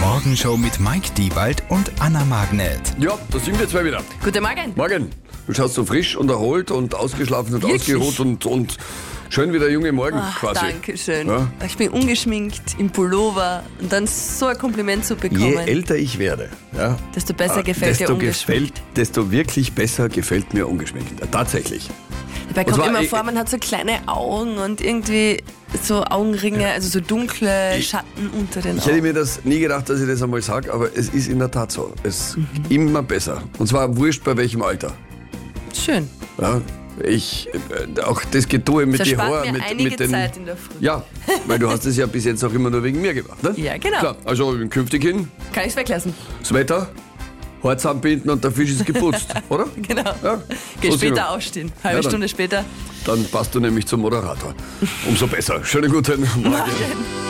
Morgenshow mit Mike Diewald und Anna Magnet. Ja, da sind wir zwei wieder. Guten Morgen. Morgen. Du schaust so frisch und erholt und ausgeschlafen und Wirklich? ausgeruht und schön wie der junge Morgen quasi. Dankeschön. Ja? Ich bin ungeschminkt, im Pullover und dann so ein Kompliment zu Je bekommen, älter ich werde, ja, desto besser gefällt dir ungeschminkt. desto wirklich besser gefällt mir ungeschminkt. Tatsächlich. Dabei Und kommt zwar, immer vor, man hat so kleine Augen und irgendwie so Augenringe, also so dunkle Schatten unter den Ich hätte Augen. mir das nie gedacht, dass ich das einmal sage, aber es ist in der Tat so. Es immer besser. Und zwar wurscht bei welchem Alter. Schön. Ja, auch das Getue mit Das den erspart Haaren, mir einige mit den... Zeit in der Früh. Ja, weil du hast es ja bis jetzt auch immer nur wegen mir gemacht, ne? Ja, genau. Klar, also künftig hin, Kann ich's weglassen? das Wetter, Haar zusammenbinden und der Fisch ist geputzt, oder? Genau. Ja, Geh so sind später wir. aufstehen. Halbe Ja, dann. Stunde später. Dann passt du nämlich zum Moderator. Umso besser. Schönen guten Morgen. Morgen.